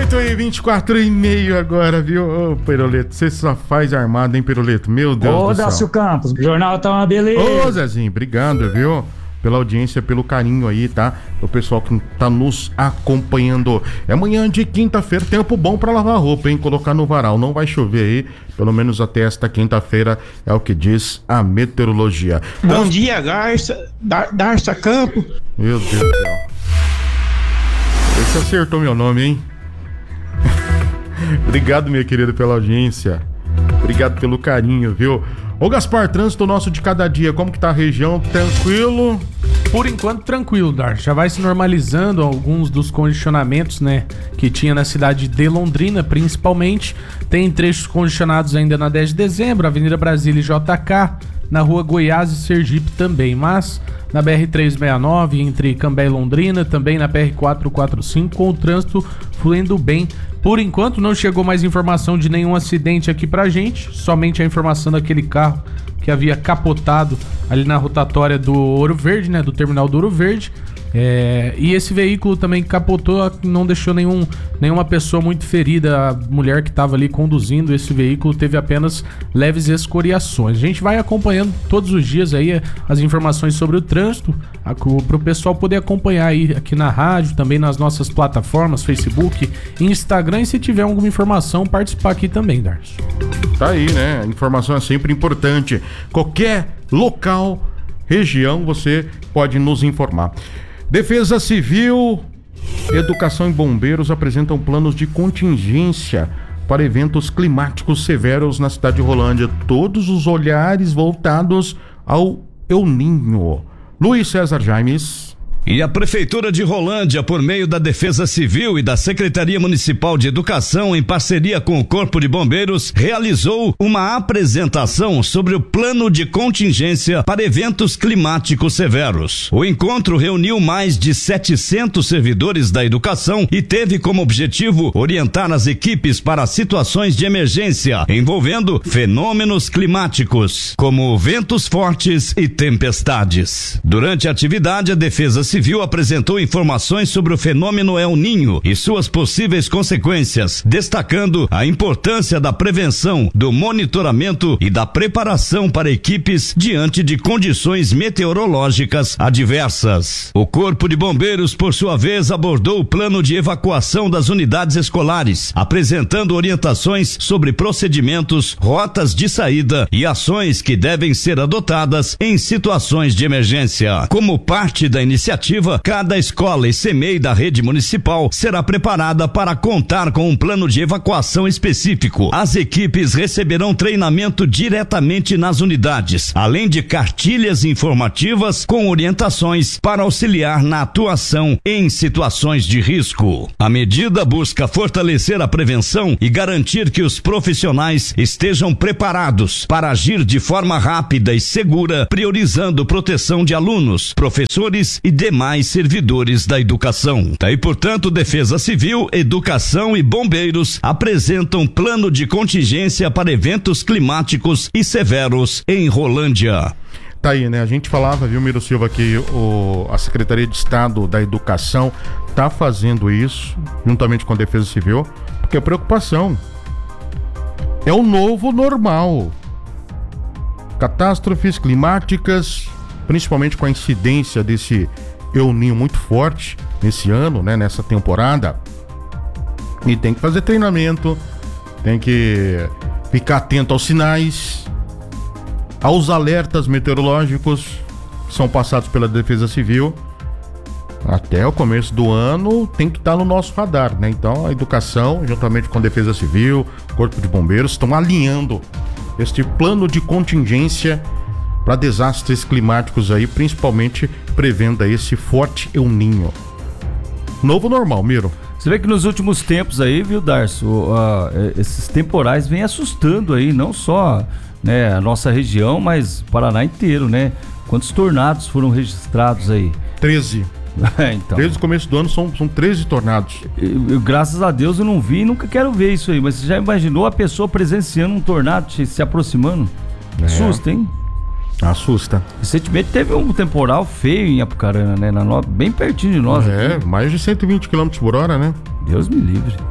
8h24h30 agora, viu? Ô, Peroleto, você só faz armado, hein, Peroleto? Meu Deus do céu. Ô, Dácio Campos, o jornal tá uma beleza. Ô, Zezinho, obrigado, viu? Pela audiência, pelo carinho aí, tá? O pessoal que tá nos acompanhando. É manhã de quinta-feira, tempo bom pra lavar roupa, hein? Colocar no varal. Não vai chover aí, pelo menos até esta quinta-feira, é o que diz a meteorologia. Bom dia, Darça Campos. Meu Deus do céu. Esse acertou meu nome, hein? Obrigado, minha querida, pela audiência. Obrigado pelo carinho, viu? Ô Gaspar, trânsito nosso de cada dia, como que tá a região? Tranquilo? Por enquanto, tranquilo, Dar. Já vai se normalizando alguns dos congestionamentos, né, que tinha na cidade de Londrina, principalmente. Tem trechos congestionados ainda na 10 de dezembro, Avenida Brasília e JK, na rua Goiás e Sergipe também, mas na BR-369, entre Cambé e Londrina, também na BR-445, com o trânsito fluindo bem. Por enquanto não chegou mais informação de nenhum acidente aqui pra gente, somente a informação daquele carro que havia capotado ali na rotatória do Ouro Verde, né, do terminal do Ouro Verde. E esse veículo também capotou, não deixou nenhuma pessoa muito ferida. A mulher que estava ali conduzindo esse veículo teve apenas leves escoriações. A gente vai acompanhando todos os dias aí as informações sobre o trânsito, para o pessoal poder acompanhar aí aqui na rádio, também nas nossas plataformas, Facebook, Instagram, e se tiver alguma informação, participar aqui também, Darcio. Tá aí, né? A informação é sempre importante. Qualquer local, região, você pode nos informar. Defesa Civil, Educação e Bombeiros apresentam planos de contingência para eventos climáticos severos na cidade de Rolândia. Todos os olhares voltados ao El Niño. Luiz César Jaimes. E a Prefeitura de Rolândia, por meio da Defesa Civil e da Secretaria Municipal de Educação, em parceria com o Corpo de Bombeiros, realizou uma apresentação sobre o plano de contingência para eventos climáticos severos. O encontro reuniu mais de 700 servidores da educação e teve como objetivo orientar as equipes para situações de emergência envolvendo fenômenos climáticos, como ventos fortes e tempestades. Durante a atividade, a Defesa Civil apresentou informações sobre o fenômeno El Niño e suas possíveis consequências, destacando a importância da prevenção, do monitoramento e da preparação para equipes diante de condições meteorológicas adversas. O Corpo de Bombeiros, por sua vez, abordou o plano de evacuação das unidades escolares, apresentando orientações sobre procedimentos, rotas de saída e ações que devem ser adotadas em situações de emergência. Como parte da iniciativa, cada escola e CEMEI da rede municipal será preparada para contar com um plano de evacuação específico. As equipes receberão treinamento diretamente nas unidades, além de cartilhas informativas com orientações para auxiliar na atuação em situações de risco. A medida busca fortalecer a prevenção e garantir que os profissionais estejam preparados para agir de forma rápida e segura, priorizando proteção de alunos, professores e demais servidores da educação. Daí, portanto, Defesa Civil, Educação e Bombeiros apresentam plano de contingência para eventos climáticos e severos em Rolândia. Tá aí, né? A gente falava, viu, Miro Silva, que a Secretaria de Estado da Educação tá fazendo isso, juntamente com a Defesa Civil, porque a preocupação é o novo normal. Catástrofes climáticas, principalmente com a incidência desse El Niño muito forte nesse ano, né, nessa temporada, e tem que fazer treinamento, tem que ficar atento aos sinais, aos alertas meteorológicos que são passados pela Defesa Civil. Até o começo do ano tem que estar no nosso radar, né? Então a educação, juntamente com a Defesa Civil, Corpo de Bombeiros, estão alinhando este plano de contingência para desastres climáticos aí, principalmente prevendo aí esse forte El Niño. Novo normal, Miro. Você vê que nos últimos tempos aí, viu, Darcio, esses temporais vêm assustando aí, não só, né, a nossa região, mas o Paraná inteiro, né? Quantos tornados foram registrados aí? 13. Então. Desde o começo do ano são 13 tornados. Graças a Deus eu não vi e nunca quero ver isso aí, mas você já imaginou a pessoa presenciando um tornado se aproximando? Assusta, hein? Assusta. Recentemente teve um temporal feio em Apucarana, né? Bem pertinho de nós. Mais de 120 km por hora, né? Deus me livre.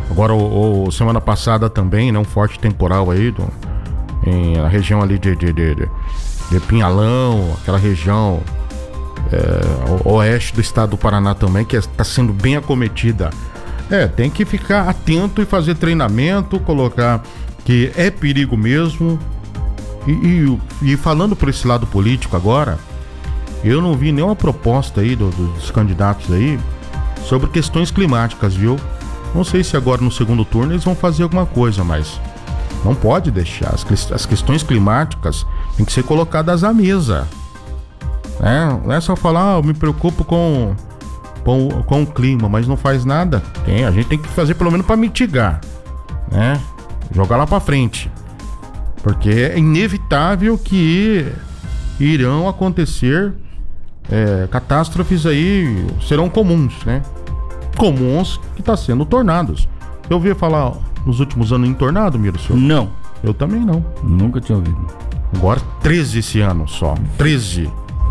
Agora, semana passada também, né? Um forte temporal aí na região ali de Pinhalão, aquela região oeste do estado do Paraná também, que está sendo bem acometida. Tem que ficar atento e fazer treinamento, colocar que é perigo mesmo. E falando por esse lado político agora, eu não vi nenhuma proposta aí dos candidatos aí sobre questões climáticas, viu? Não sei se agora no segundo turno eles vão fazer alguma coisa, mas não pode deixar. As questões climáticas têm que ser colocadas à mesa. Não é só falar, eu me preocupo com o clima, mas não faz nada. A gente tem que fazer pelo menos para mitigar, né? Jogar lá para frente. Porque é inevitável que irão acontecer catástrofes aí, serão comuns, né? Comuns que tá sendo tornados. Eu ouvi falar nos últimos anos em tornado, Mirson? Não. Eu também não. Nunca tinha ouvido. Agora 13 esse ano só. 13.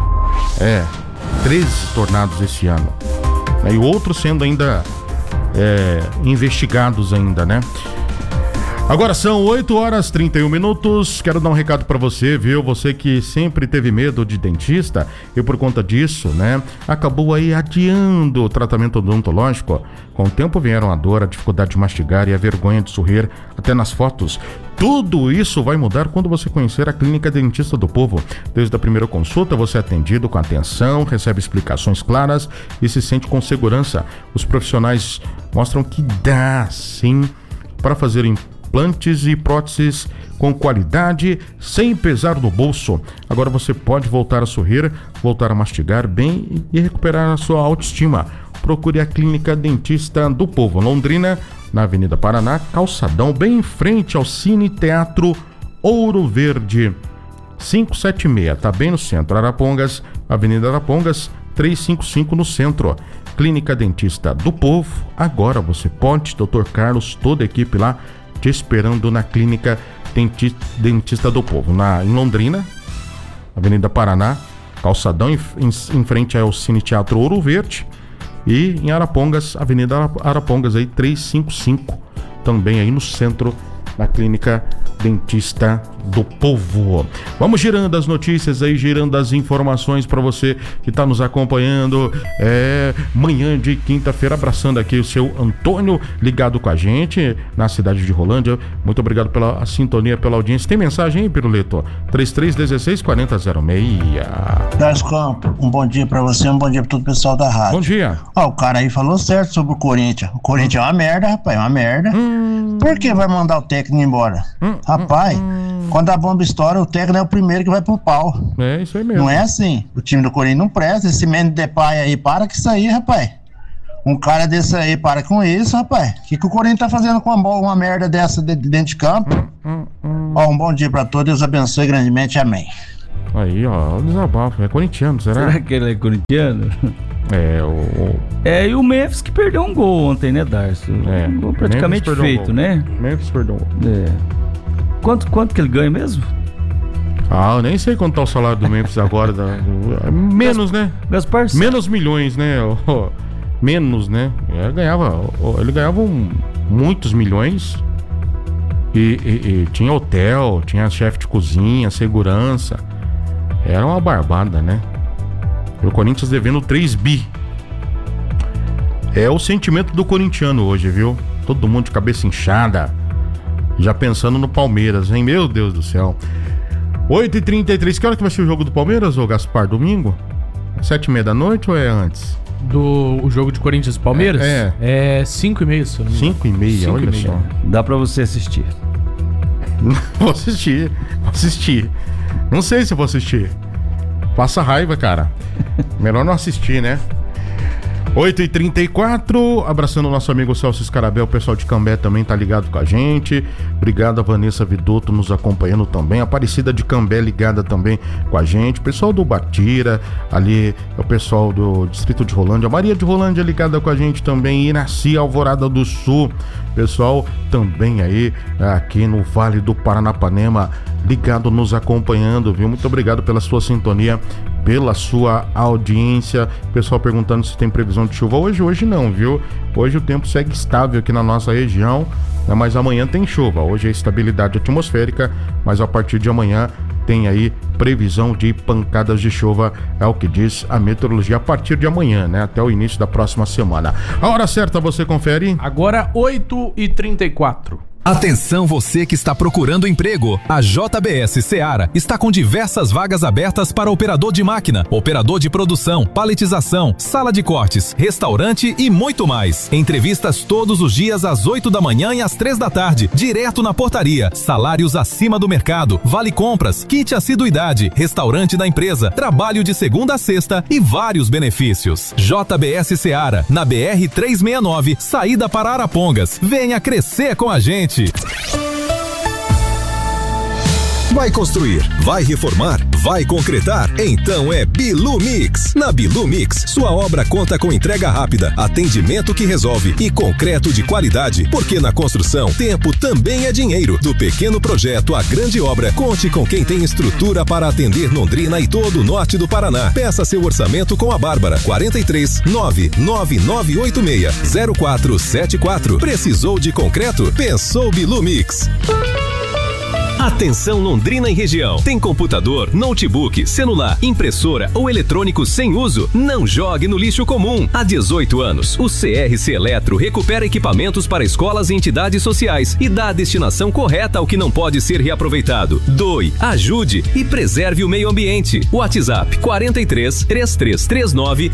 13 tornados esse ano. E outros sendo ainda investigados ainda, né? Agora são 8h31. Quero dar um recado pra você, viu? Você que sempre teve medo de dentista e por conta disso, né, acabou aí adiando o tratamento odontológico. Com o tempo vieram a dor, a dificuldade de mastigar e a vergonha de sorrir até nas fotos. Tudo isso vai mudar quando você conhecer a Clínica Dentista do Povo. Desde a primeira consulta você é atendido com atenção, recebe explicações claras e se sente com segurança. Os profissionais mostram que dá sim para fazer implantes e próteses com qualidade, sem pesar no bolso. Agora você pode voltar a sorrir, voltar a mastigar bem e recuperar a sua autoestima. Procure a Clínica Dentista do Povo, Londrina, na Avenida Paraná, calçadão, bem em frente ao Cine Teatro Ouro Verde 576, tá bem no centro. Arapongas, Avenida Arapongas 355 no centro. Clínica Dentista do Povo. Agora você pode, Dr. Carlos, toda a equipe lá te esperando na Clínica Dentista do Povo, em Londrina, Avenida Paraná, calçadão, em frente ao Cine Teatro Ouro Verde, e em Arapongas, Avenida Arapongas aí 355, também aí no centro, na Clínica Dentista do Povo. Vamos girando as notícias aí, girando as informações para você que está nos acompanhando. Manhã de quinta-feira, abraçando aqui o seu Antônio, ligado com a gente na cidade de Rolândia. Muito obrigado pela sintonia, pela audiência. Tem mensagem aí, Piruleto? 3316-4006. Darcy Campos, um bom dia pra você, um bom dia pra todo o pessoal da rádio. Bom dia. O cara aí falou certo sobre o Corinthians. O Corinthians é uma merda, rapaz, é uma merda. Por que vai mandar o técnico embora? Rapaz, quando a bomba estoura, o técnico é o primeiro que vai pro pau. É isso aí mesmo. Não é assim. O time do Corinthians não presta. Esse Mendes Depay aí, para com isso aí, rapaz. Um cara desse aí, para com isso, rapaz. O que o Corinthians tá fazendo com uma merda dessa dentro de campo? Um bom dia pra todos, Deus abençoe grandemente, amém. Aí, o desabafo. É corintiano, será? Será que ele é corintiano? E o Memphis que perdeu um gol ontem, né, Darcy? Um gol praticamente feito, né? Memphis perdeu um gol. Quanto que ele ganha mesmo? Eu nem sei quanto tá o salário do Memphis agora. Menos, né? Gaspar? Menos milhões, né? Menos, né? Ele ganhava muitos milhões. E tinha hotel, tinha chefe de cozinha, segurança. Era uma barbada, né? E o Corinthians devendo 3 bi. É o sentimento do corintiano hoje, viu? Todo mundo de cabeça inchada, já pensando no Palmeiras, hein? Meu Deus do céu. 8h33, que hora que vai ser o jogo do Palmeiras, ô Gaspar? Domingo? 7h30 da noite ou é antes? O jogo de Corinthians e Palmeiras? É 5h30, se eu não me engano. 5h30, olha só. Dá pra você assistir. Vou assistir. Não sei se vou assistir. Passa raiva, cara. Melhor não assistir, né? 8h34, abraçando o nosso amigo Celso Scarabel, o pessoal de Cambé também tá ligado com a gente. Obrigado a Vanessa Vidotto nos acompanhando também. A Aparecida de Cambé ligada também com a gente. O pessoal do Batira, ali é o pessoal do Distrito de Rolândia. A Maria de Rolândia ligada com a gente também. Iraci, Alvorada do Sul. Pessoal também aí aqui no Vale do Paranapanema ligado, nos acompanhando, viu? Muito obrigado pela sua sintonia pela sua audiência. Pessoal perguntando se tem previsão de chuva hoje não, viu? Hoje o tempo segue estável aqui na nossa região, né? Mas amanhã tem chuva. Hoje é estabilidade atmosférica, mas a partir de amanhã tem aí previsão de pancadas de chuva, é o que diz a meteorologia a partir de amanhã, né? Até o início da próxima semana. A hora certa você confere? Agora 8h34. Atenção você que está procurando emprego. A JBS Seara está com diversas vagas abertas para operador de máquina, operador de produção, paletização, sala de cortes, restaurante e muito mais. Entrevistas todos os dias às 8 da manhã e às 3 da tarde, direto na portaria. Salários acima do mercado, vale compras, kit assiduidade, restaurante da empresa, trabalho de segunda a sexta e vários benefícios. JBS Seara, na BR 369, saída para Arapongas. Venha crescer com a gente. Vai construir, vai reformar, vai concretar? Então é Bilu Mix. Na Bilu Mix, sua obra conta com entrega rápida, atendimento que resolve e concreto de qualidade. Porque na construção, tempo também é dinheiro. Do pequeno projeto à grande obra, conte com quem tem estrutura para atender Londrina e todo o norte do Paraná. Peça seu orçamento com a Bárbara. 43 99986 0474. Precisou de concreto? Pensou Bilu Mix. Atenção Londrina e região. Tem computador, notebook, celular, impressora ou eletrônico sem uso? Não jogue no lixo comum. Há 18 anos, o CRC Eletro recupera equipamentos para escolas e entidades sociais e dá a destinação correta ao que não pode ser reaproveitado. Doe, ajude e preserve o meio ambiente. WhatsApp 43 3339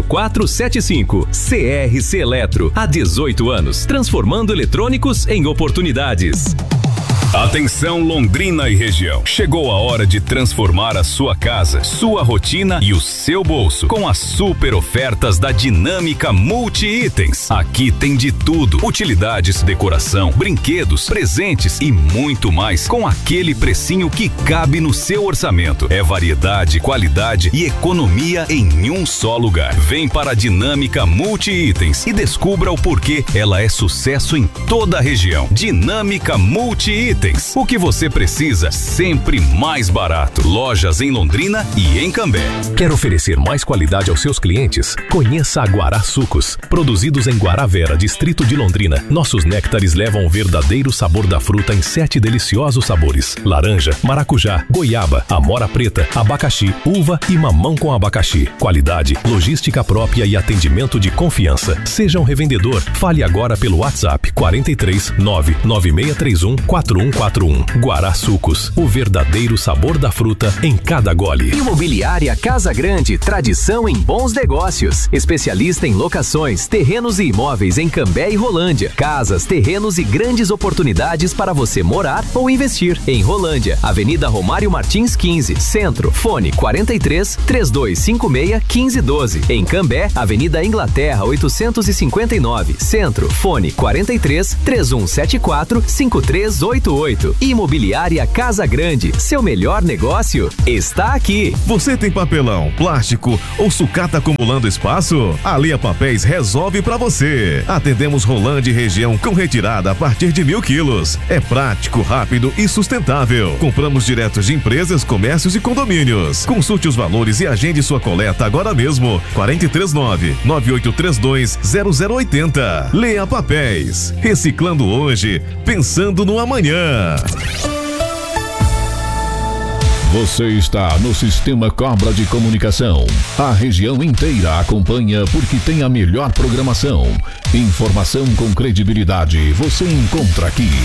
0475. CRC Eletro. Há 18 anos, transformando eletrônicos em oportunidades. Atenção Londrina e região. Chegou a hora de transformar a sua casa, sua rotina e o seu bolso com as super ofertas da Dinâmica Multi-Itens. Aqui tem de tudo: utilidades, decoração, brinquedos, presentes e muito mais com aquele precinho que cabe no seu orçamento. É variedade, qualidade e economia em um só lugar. Vem para a Dinâmica Multi-Itens e descubra o porquê ela é sucesso em toda a região. Dinâmica Multi-Itens. O que você precisa, sempre mais barato. Lojas em Londrina e em Cambé. Quer oferecer mais qualidade aos seus clientes? Conheça a Guará Sucos. Produzidos em Guaravera, distrito de Londrina, nossos néctares levam o verdadeiro sabor da fruta em 7 deliciosos sabores: laranja, maracujá, goiaba, amora preta, abacaxi, uva e mamão com abacaxi. Qualidade, logística própria e atendimento de confiança. Seja um revendedor. Fale agora pelo WhatsApp 43 99631 4141. Guará Sucos, o verdadeiro sabor da fruta em cada gole. Imobiliária Casa Grande, tradição em bons negócios. Especialista em locações, terrenos e imóveis em Cambé e Rolândia. Casas, terrenos e grandes oportunidades para você morar ou investir. Em Rolândia, Avenida Romário Martins 15, Centro, fone 43 3256 1512. Em Cambé, Avenida Inglaterra 859, Centro, fone 43 3174 5388. Imobiliária Casa Grande, seu melhor negócio está aqui. Você tem papelão, plástico ou sucata acumulando espaço? A Lea Papéis resolve pra você. Atendemos Rolândia e região com retirada a partir de 1.000 quilos. É prático, rápido e sustentável. Compramos direto de empresas, comércios e condomínios. Consulte os valores e agende sua coleta agora mesmo. 439-9832-0080. Lea Papéis. Reciclando hoje, pensando no amanhã. Você está no Sistema Cobra de Comunicação. A região inteira acompanha porque tem a melhor programação. Informação com credibilidade você encontra aqui.